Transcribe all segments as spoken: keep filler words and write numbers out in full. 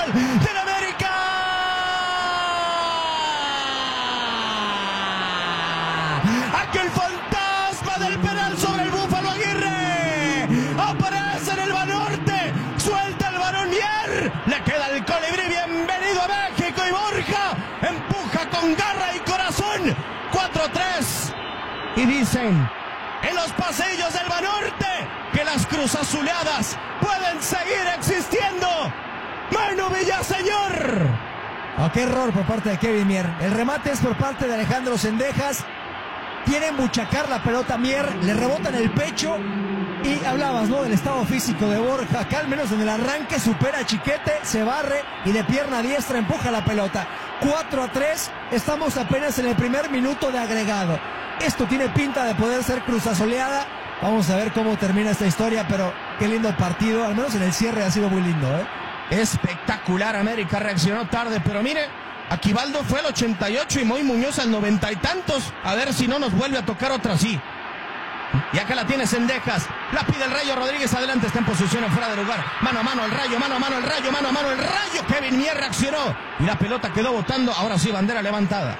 gol del América. Aquel fantasma del penal sobre el Búfalo Aguirre. Aparece en el Banorte. Suelta el balón Mier. Le queda el colibrí. Bienvenido a México. Y Borja empuja con garra y corazón. cuatro tres. Y dicen en los pasillos del Banorte que las cruzazuleadas pueden seguir existiendo. Manu Villaseñor. Oh, qué error por parte de Kevin Mier. El remate es por parte de Alejandro Zendejas. Tiene muchacar la pelota Mier, le rebota en el pecho. Y hablabas, ¿no?, del estado físico de Borja. Acá al menos en el arranque supera a Chiquete, se barre y de pierna diestra empuja la pelota. cuatro a tres, estamos apenas en el primer minuto de agregado. Esto tiene pinta de poder ser cruzazoleada. Vamos a ver cómo termina esta historia, pero qué lindo partido. Al menos en el cierre ha sido muy lindo, ¿eh? Espectacular. América reaccionó tarde, pero mire, Aquivaldo fue al ochenta y ocho y Moy Muñoz al noventa y tantos. A ver si no nos vuelve a tocar otra así. Y acá la tiene Zendejas. La pide el Rayo Rodríguez. Adelante, está en posición en fuera de lugar. Mano a mano el Rayo, mano a mano el Rayo, mano a mano el Rayo. Kevin Mier reaccionó. Y la pelota quedó botando. Ahora sí, bandera levantada.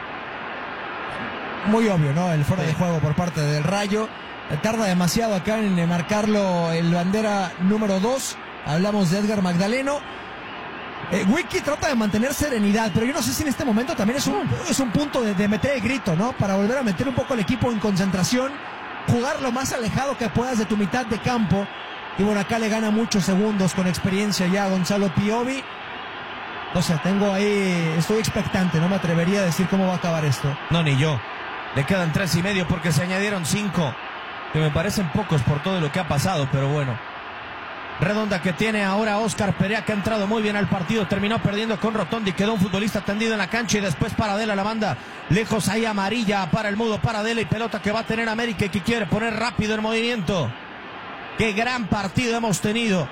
Muy obvio, ¿no? El fuera sí. de juego por parte del Rayo. Tarda demasiado acá en marcarlo el bandera número dos. Hablamos de Edgar Magdaleno. Eh, Wiki trata de mantener serenidad, pero yo no sé si en este momento también es un, es un punto de, de meter el grito, ¿no? Para volver a meter un poco al equipo en concentración, jugar lo más alejado que puedas de tu mitad de campo. Y bueno, acá le gana muchos segundos con experiencia ya a Gonzalo Piovi. No sé, tengo ahí, estoy expectante, no me atrevería a decir cómo va a acabar esto. No, ni yo. Le quedan tres y medio porque se añadieron cinco, que me parecen pocos por todo lo que ha pasado, pero bueno. Redonda que tiene ahora Óscar Perea, que ha entrado muy bien al partido, terminó perdiendo con Rotondi, quedó un futbolista tendido en la cancha y después Paradela la banda lejos ahí amarilla para el mudo Paradela y pelota que va a tener América y que quiere poner rápido en movimiento. Qué gran partido hemos tenido.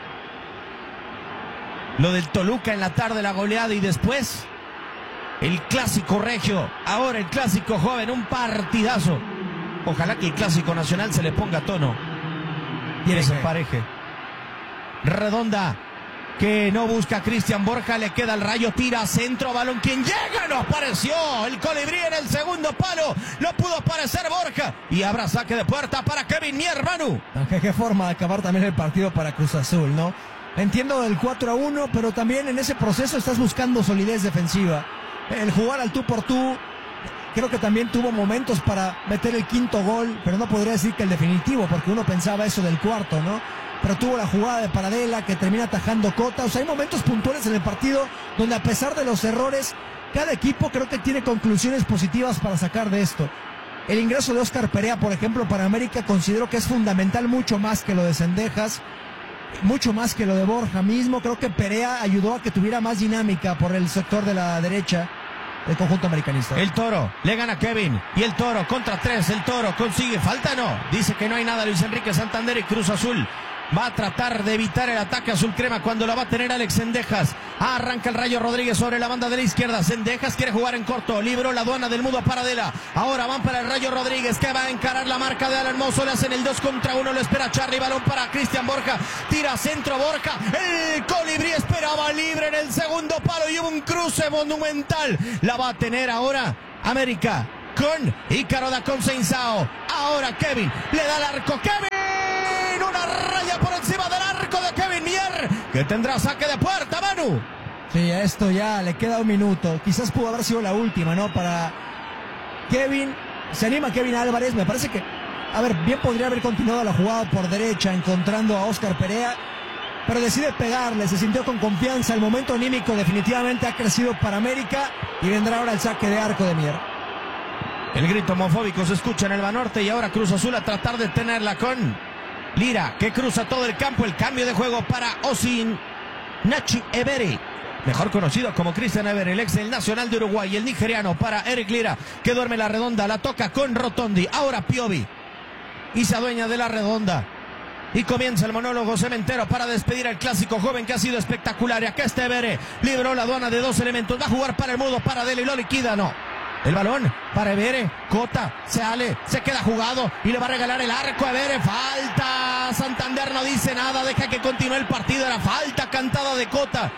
Lo del Toluca en la tarde, la goleada y después el clásico regio, ahora el clásico joven, un partidazo. Ojalá que el clásico nacional se le ponga tono y se empareje. Redonda que no busca a Cristian Borja, le queda el Rayo, tira centro, balón, quien llega, no apareció el colibrí en el segundo palo, no pudo aparecer Borja y habrá saque de puerta para Kevin Mier. Manu, ¿Qué, qué forma de acabar también el partido para Cruz Azul, ¿no? Entiendo el cuatro a uno, pero también en ese proceso estás buscando solidez defensiva, el jugar al tú por tú. Creo que también tuvo momentos para meter el quinto gol, pero no podría decir que el definitivo, porque uno pensaba eso del cuarto, ¿no? Pero tuvo la jugada de Paradela que termina atajando Cota. O sea, hay momentos puntuales en el partido donde, a pesar de los errores, cada equipo creo que tiene conclusiones positivas para sacar de esto. El ingreso de Óscar Perea, por ejemplo, para América, considero que es fundamental, mucho más que lo de Zendejas, mucho más que lo de Borja mismo. Creo que Perea ayudó a que tuviera más dinámica por el sector de la derecha del conjunto americanista. El Toro le gana a Kevin y el Toro contra tres. El Toro consigue falta, no, dice que no hay nada Luis Enrique Santander y Cruz Azul va a tratar de evitar el ataque azul crema cuando la va a tener Alex Zendejas. Arranca el Rayo Rodríguez sobre la banda de la izquierda. Zendejas quiere jugar en corto, libró la aduana del mudo a Paradela. Ahora van para el Rayo Rodríguez, que va a encarar la marca de Alan Mozo. Le hacen el dos contra uno, lo espera Charly, balón para Cristian Borja, tira centro Borja, el colibrí esperaba libre en el segundo palo y hubo un cruce monumental. La va a tener ahora América con Ícaro da Conceição. Ahora Kevin le da el arco, Kevin, una raya por encima del arco de Kevin Mier, que tendrá saque de puerta. Manu, sí, a esto ya le queda un minuto, quizás pudo haber sido la última, ¿no? Para Kevin, se anima Kevin Álvarez, me parece que, a ver, bien podría haber continuado la jugada por derecha encontrando a Óscar Perea, pero decide pegarle, se sintió con confianza. El momento anímico definitivamente ha crecido para América y vendrá ahora el saque de arco de Mier. El grito homofóbico se escucha en el Banorte y ahora Cruz Azul a tratar de tenerla con Lira, que cruza todo el campo. El cambio de juego para Osin Nachi Everi, mejor conocido como Cristian Everi, el ex del Nacional de Uruguay. El nigeriano para Eric Lira, que duerme la redonda, la toca con Rotondi. Ahora Piovi y se adueña de la redonda y comienza el monólogo cementero para despedir al clásico joven, que ha sido espectacular. Y acá está Everi, libró la aduana de dos elementos, va a jugar para el mudo Paradela y lo liquida, no. El balón para Evere, Cota, se sale, se queda jugado y le va a regalar el arco a Evere. Falta, Santander no dice nada, deja que continúe el partido. Era falta cantada de Cota.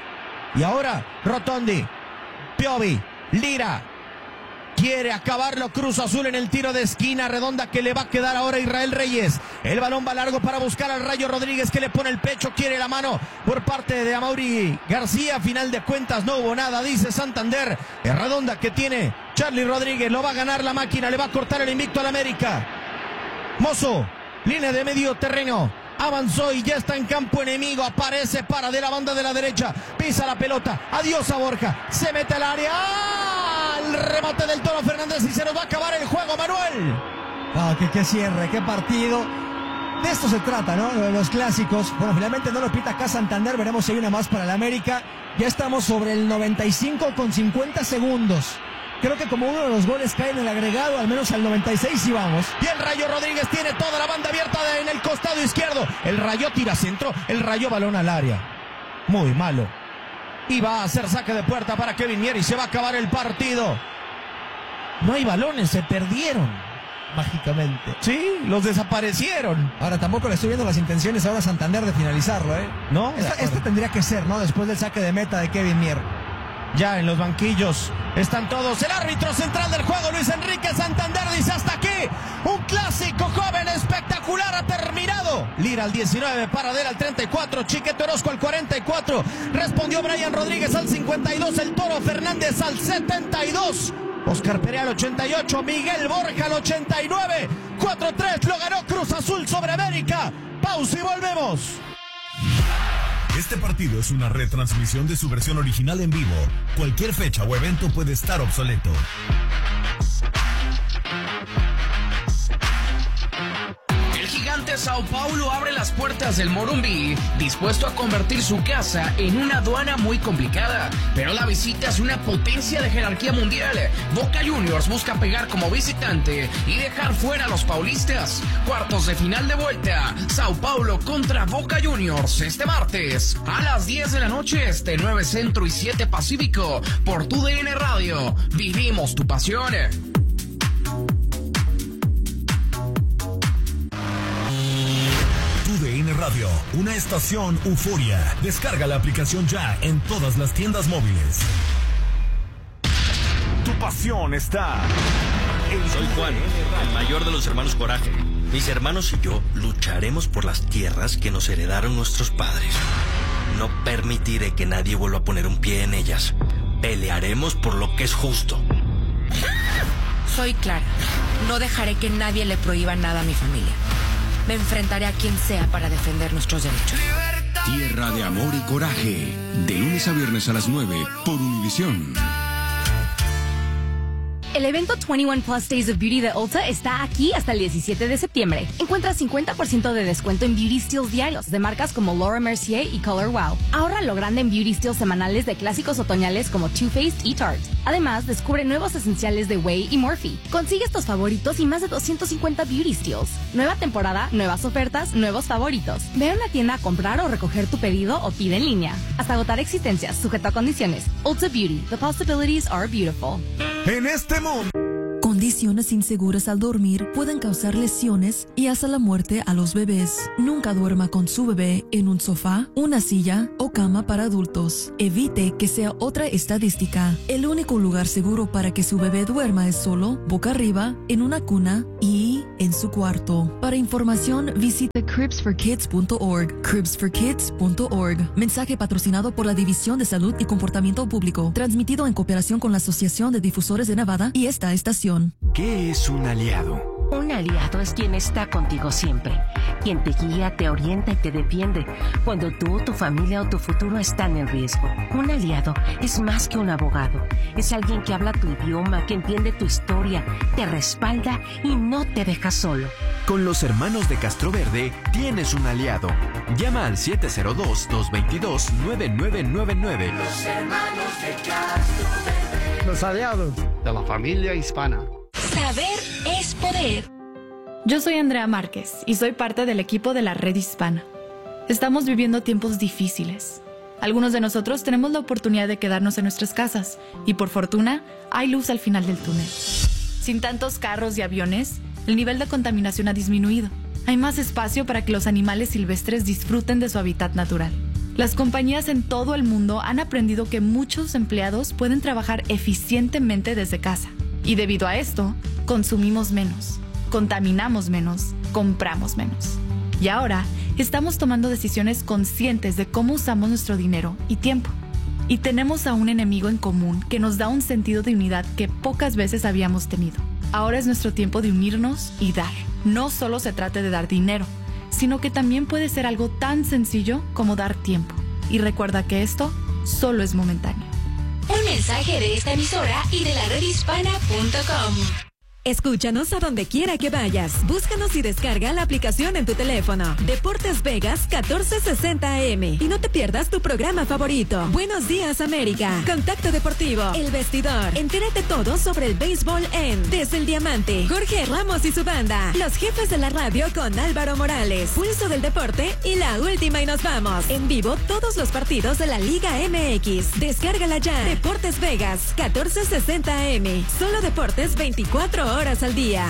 Y ahora Rotondi, Piovi, Lira. Quiere acabarlo Cruz Azul en el tiro de esquina redonda que le va a quedar ahora a Israel Reyes. El balón va largo para buscar al Rayo Rodríguez que le pone el pecho, quiere la mano por parte de Amaury García. Final de cuentas no hubo nada, dice Santander. Es redonda que tiene Charlie Rodríguez, lo va a ganar la máquina, le va a cortar el invicto al América. Mozo, línea de medio terreno. Avanzó y ya está en campo enemigo. Aparece para de la banda de la derecha. Pisa la pelota. Adiós a Borja. Se mete al área. ¡Ah! El remate del Toro Fernández y se nos va a acabar el juego, Manuel. Ah, qué, qué cierre, qué partido. De esto se trata, ¿no? De los clásicos. Bueno, finalmente no lo pita acá Santander. Veremos si hay una más para el América. Ya estamos sobre el noventa y cinco con cincuenta segundos. Creo que como uno de los goles cae en el agregado, al menos al noventa y seis y vamos. Y el Rayo Rodríguez tiene toda la banda abierta en el costado izquierdo. El Rayo tira centro, el Rayo balón al área. Muy malo. Y va a hacer saque de puerta para Kevin Mier y se va a acabar el partido. No hay balones, se perdieron. Mágicamente. Sí, los desaparecieron. Ahora tampoco le estoy viendo las intenciones ahora a Santander de finalizarlo, ¿eh? No. Esta, este tendría que ser, ¿no? Después del saque de meta de Kevin Mier. Ya en los banquillos están todos. El árbitro central del juego, Luis Enrique Santander, dice hasta aquí. Un clásico joven espectacular ha terminado. Lira al diecinueve, Paradera al treinta y cuatro, Chiquete Orozco al cuarenta y cuatro. Respondió Brian Rodríguez al cincuenta y dos, el Toro Fernández al setenta y dos. Oscar Perea al ochenta y ocho, Miguel Borja al ochenta y nueve. cuatro tres lo ganó Cruz Azul sobre América. Pausa y volvemos. Este partido es una retransmisión de su versión original en vivo. Cualquier fecha o evento puede estar obsoleto. El gigante Sao Paulo abre las puertas del Morumbi, dispuesto a convertir su casa en una aduana muy complicada. Pero la visita es una potencia de jerarquía mundial. Boca Juniors busca pegar como visitante y dejar fuera a los paulistas. Cuartos de final de vuelta, Sao Paulo contra Boca Juniors este martes a las diez de la noche este, nueve Centro y siete Pacífico por tu D N Radio. Vivimos tu pasión. Tu D N Radio, una estación euforia. Descarga la aplicación ya en todas las tiendas móviles. Tu pasión está en Soy Juan, el mayor de los hermanos Coraje. Mis hermanos y yo lucharemos por las tierras que nos heredaron nuestros padres. No permitiré que nadie vuelva a poner un pie en ellas. Pelearemos por lo que es justo. Soy Clara. No dejaré que nadie le prohíba nada a mi familia. Me enfrentaré a quien sea para defender nuestros derechos. Tierra de amor y coraje. De lunes a viernes a las nueve por Univisión. El evento veintiuno Plus Days of Beauty de Ulta está aquí hasta el diecisiete de septiembre. Encuentra cincuenta por ciento de descuento en beauty steals diarios de marcas como Laura Mercier y Color Wow. Ahorra lo grande en beauty steals semanales de clásicos otoñales como Too Faced y Tarte. Además, descubre nuevos esenciales de Way y Morphe. Consigue estos favoritos y más de doscientos cincuenta beauty steals. Nueva temporada, nuevas ofertas, nuevos favoritos. Ve a una tienda a comprar o recoger tu pedido o pide en línea. Hasta agotar existencias, sujeto a condiciones. Ulta Beauty. The possibilities are beautiful. En este mundo. Condiciones inseguras al dormir pueden causar lesiones y hasta la muerte a los bebés. Nunca duerma con su bebé en un sofá, una silla o cama para adultos. Evite que sea otra estadística. El único lugar seguro para que su bebé duerma es solo, boca arriba, en una cuna y en su cuarto. Para información, visite cribs for kids punto org. cribs for kids punto org. Mensaje patrocinado por la División de Salud y Comportamiento Público. Transmitido en cooperación con la Asociación de Difusores de Nevada y esta estación. ¿Qué es un aliado? Un aliado es quien está contigo siempre, quien te guía, te orienta y te defiende cuando tú, tu familia o tu futuro están en riesgo. Un aliado es más que un abogado, es alguien que habla tu idioma, que entiende tu historia, te respalda y no te deja solo. Con los hermanos de Castroverde tienes un aliado. Llama al siete cero dos, dos dos dos, nueve nueve nueve nueve. Los hermanos de Castroverde. Los aliados de la familia hispana. Saber es poder. Yo soy Andrea Márquez y soy parte del equipo de la Red Hispana. Estamos viviendo tiempos difíciles. Algunos de nosotros tenemos la oportunidad de quedarnos en nuestras casas y por fortuna hay luz al final del túnel. Sin tantos carros y aviones, el nivel de contaminación ha disminuido. Hay más espacio para que los animales silvestres disfruten de su hábitat natural. Las compañías en todo el mundo han aprendido que muchos empleados pueden trabajar eficientemente desde casa. Y debido a esto, consumimos menos, contaminamos menos, compramos menos. Y ahora, estamos tomando decisiones conscientes de cómo usamos nuestro dinero y tiempo. Y tenemos a un enemigo en común que nos da un sentido de unidad que pocas veces habíamos tenido. Ahora es nuestro tiempo de unirnos y dar. No solo se trata de dar dinero, sino que también puede ser algo tan sencillo como dar tiempo. Y recuerda que esto solo es momentáneo. Un mensaje de esta emisora y de la red hispana punto com. Escúchanos a donde quiera que vayas. Búscanos y descarga la aplicación en tu teléfono. Deportes Vegas catorce sesenta A M. Y no te pierdas tu programa favorito. Buenos días, América. Contacto Deportivo. El Vestidor. Entérate todo sobre el béisbol en Desde el Diamante. Jorge Ramos y su banda. Los jefes de la radio con Álvaro Morales. Pulso del Deporte y la última y nos vamos. En vivo todos los partidos de la Liga M X. Descárgala ya. Deportes Vegas catorce sesenta A M. Solo deportes veinticuatro horas al día.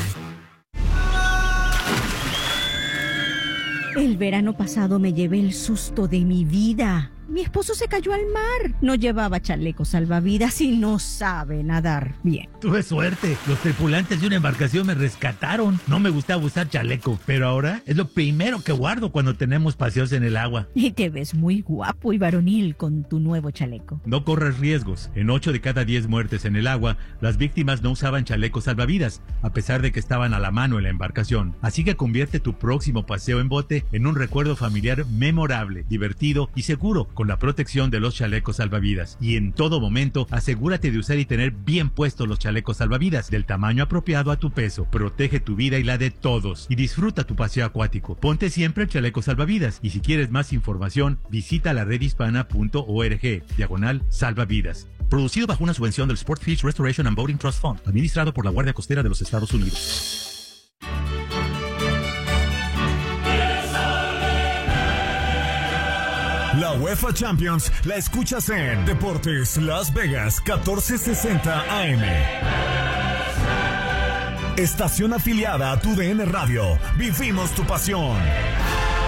El verano pasado me llevé el susto de mi vida. Mi esposo se cayó al mar. No llevaba chaleco salvavidas y no sabe nadar bien. Tuve suerte. Los tripulantes de una embarcación me rescataron. No me gustaba usar chaleco, pero ahora es lo primero que guardo cuando tenemos paseos en el agua. Y te ves muy guapo y varonil con tu nuevo chaleco. No corres riesgos. En ocho de cada diez muertes en el agua, las víctimas no usaban chalecos salvavidas, a pesar de que estaban a la mano en la embarcación. Así que convierte tu próximo paseo en bote en un recuerdo familiar memorable, divertido y seguro, con la protección de los chalecos salvavidas. Y en todo momento, asegúrate de usar y tener bien puestos los chalecos salvavidas, del tamaño apropiado a tu peso. Protege tu vida y la de todos. Y disfruta tu paseo acuático. Ponte siempre el chaleco salvavidas. Y si quieres más información, visita la red hispana punto org, diagonal salvavidas. Producido bajo una subvención del Sportfish Restoration and Boating Trust Fund, administrado por la Guardia Costera de los Estados Unidos. La UEFA Champions la escuchas en Deportes Las Vegas catorce sesenta A M. Estación afiliada a tu D N Radio. Vivimos tu pasión.